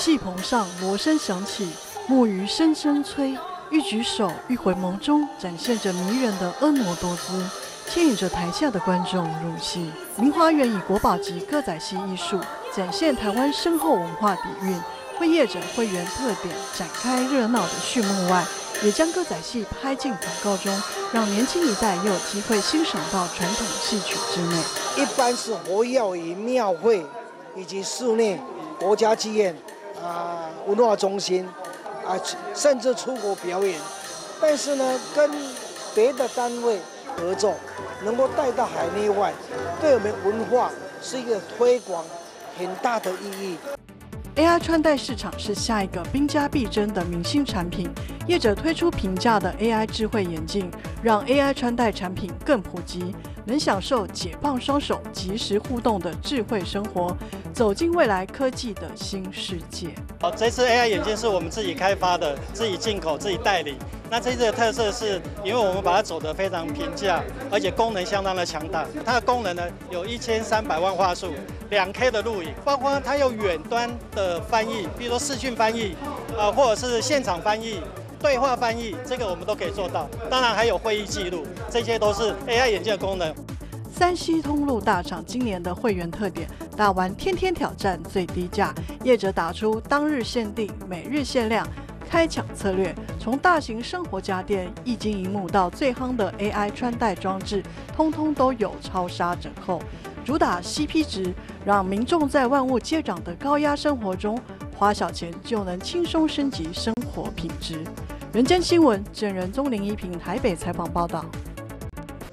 戏棚上锣声响起，木鱼声声催，一举手一回眸中展现着迷人的婀娜多姿，牵引着台下的观众入戏。明华园以国宝级歌仔戏艺术展现台湾深厚文化底蕴，为业者会员特点展开热闹的序幕外，也将歌仔戏拍进广告中，让年轻一代也有机会欣赏到传统戏曲之美。 一般是活跃于庙会以及室内、国家剧院、文化中心甚至出国表演。但是呢，跟别的单位合作，能够带到海内外，对我们文化是一个推广很大的意义。 AI 穿戴市场是下一个兵家必争的明星产品，业者推出平价的 AI 智慧眼镜，让 AI 穿戴产品更普及，能享受解放双手、即时互动的智慧生活，走进未来科技的新世界。 这次 AI 眼镜是我们自己开发的，自己进口、自己代理。那这次的特色是，因为我们把它走得非常平价，而且功能相当的强大。它的功能呢有1300万画素，2K 的录影，包括它有远端的翻译，比如说视讯翻译，或者是现场翻译、对话翻译，这个我们都可以做到。当然还有会议记录，这些都是 AI 眼镜的功能。 3C 通路大厂今年的会员特点，打完天天挑战最低价，业者打出当日限定、每日限量、开抢策略，从大型生活家电、液晶萤幕到最夯的 AI 穿戴装置，通通都有超杀折扣。主打 CP 值，让民众在万物皆涨的高压生活中，花小钱就能轻松升级生活品质。人间新闻，郑仁宗林一平台北采访报道。